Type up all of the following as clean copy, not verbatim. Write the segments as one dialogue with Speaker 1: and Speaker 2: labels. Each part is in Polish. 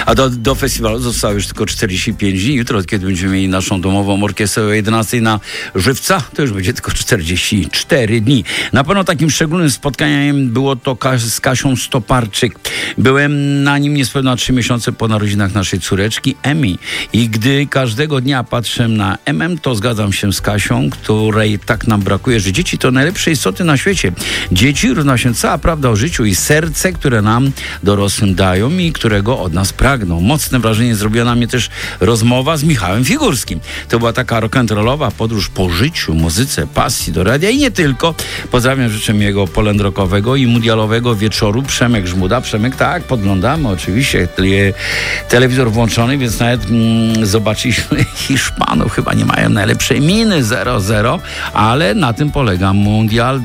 Speaker 1: A do festiwalu zostało już tylko 45 dni. Jutro, kiedy będziemy mieli naszą domową orkiestrę o 11 na Żywca, to już będzie tylko 44 dni. Na pewno takim szczególnym spotkaniem było to z Kasią Stoparczyk. Byłem na nim niespełna 3 miesiące po narodzinach naszej córeczki Emi. I gdy każdego dnia patrzę na to zgadzam się z Kasią, której tak nam brakuje, że dzieci to najlepsze istoty na świecie. Dzieci równa się cała prawda o życiu i serce, które nam dorosłym dają i którego od nas pragną. Mocne wrażenie zrobiła na mnie też rozmowa z Michałem Figurskim. To była taka rock'n'rollowa podróż po życiu, muzyce, pasji do radia i nie tylko. Pozdrawiam, życzę jego polendrockowego i mundialowego wieczoru. Przemek Żmuda. Przemek, tak, podglądamy oczywiście. Telewizor włączony, więc nawet zobaczyliśmy Hiszpanów. Chyba nie mają najlepszej miny 0-0, ale na tym polega Mundial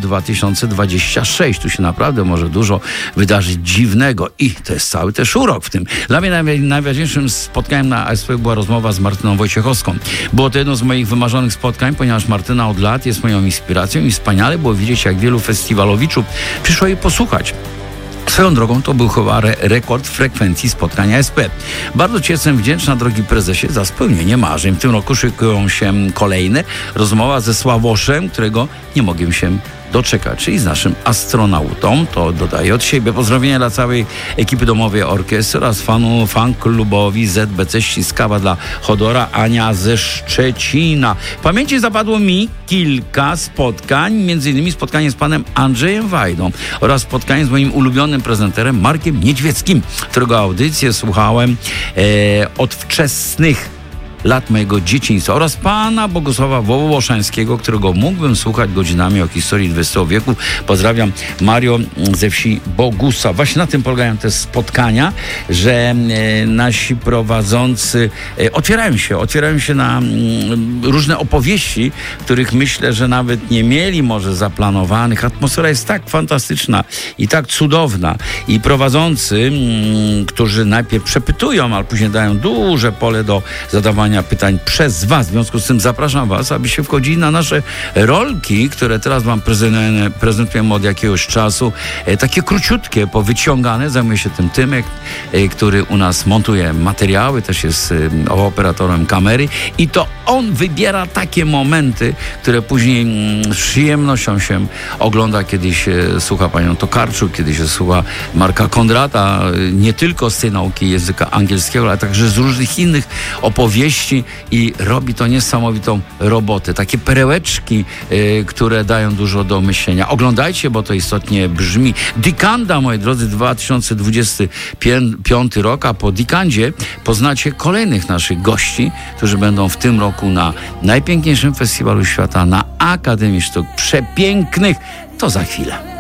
Speaker 1: 2026. Tu się naprawdę może dużo wydarzyć dziwnego i to jest cały też urok w tym. Dla mnie najważniejszym spotkaniem na ASP była rozmowa z Martyną Wojciechowską. Było to jedno z moich wymarzonych spotkań, ponieważ Martyna od lat jest moją inspiracją i wspaniale było widzieć, jak wielu festiwalowiczów przyszło jej posłuchać. Swoją drogą to był chyba rekord frekwencji spotkania SP. Bardzo Ci jestem wdzięczna, drogi prezesie, za spełnienie marzeń. W tym roku szykują się kolejne. Rozmowa ze Sławoszem, którego nie mogłem się doczekać, czyli z naszym astronautą. To dodaję od siebie pozdrowienia dla całej ekipy domowej orkiestry oraz fan-klubowi ZBC Ściskawa dla Chodora, Ania ze Szczecina. W pamięci zapadło mi kilka spotkań, między innymi spotkanie z panem Andrzejem Wajdą oraz spotkanie z moim ulubionym prezenterem Markiem Niedźwieckim, którego audycję słuchałem od wczesnych lat mojego dzieciństwa oraz pana Bogusława Wołoszańskiego, którego mógłbym słuchać godzinami o historii XX wieku. Pozdrawiam, Mario ze wsi Bogusa. Właśnie na tym polegają te spotkania, że nasi prowadzący otwierają się na różne opowieści, których myślę, że nawet nie mieli może zaplanowanych. Atmosfera jest tak fantastyczna i tak cudowna. I prowadzący, którzy najpierw przepytują, ale później dają duże pole do zadawania pytań przez was. W związku z tym zapraszam was, abyście wchodzili na nasze rolki, które teraz wam prezentujemy od jakiegoś czasu. Takie króciutkie, powyciągane. Zajmuje się tym Tymek, który u nas montuje materiały, też jest operatorem kamery i to on wybiera takie momenty, które później z przyjemnością się ogląda, kiedy się słucha panią Tokarczuk, kiedy się słucha Marka Kondrata, nie tylko z tej nauki języka angielskiego, ale także z różnych innych opowieści i robi to niesamowitą robotę. Takie perełeczki, które dają dużo do myślenia. Oglądajcie, bo to istotnie brzmi. Dikanda, moi drodzy, 2025 rok, a po Dikandzie poznacie kolejnych naszych gości, którzy będą w tym roku na najpiękniejszym festiwalu świata, na Akademii Sztuk Przepięknych. To za chwilę.